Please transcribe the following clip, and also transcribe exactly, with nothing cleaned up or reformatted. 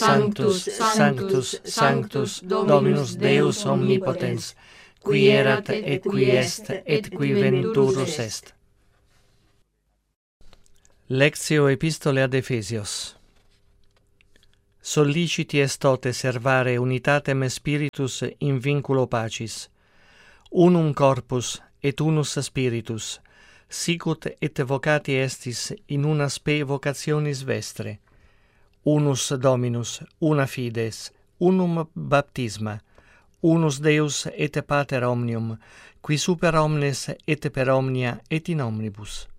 Sanctus, Sanctus, Sanctus, Dominus Deus omnipotens, qui erat et qui est et qui venturus est. Lectio Epistole ad Ephesios. Solliciti est tote servare unitatem spiritus in vinculo pacis, unum corpus et unus spiritus, sicut et vocati estis in una spe vocationis vestre, unus Dominus, una fides, unum baptisma, unus Deus et Pater omnium, qui super omnes et per omnia et in omnibus.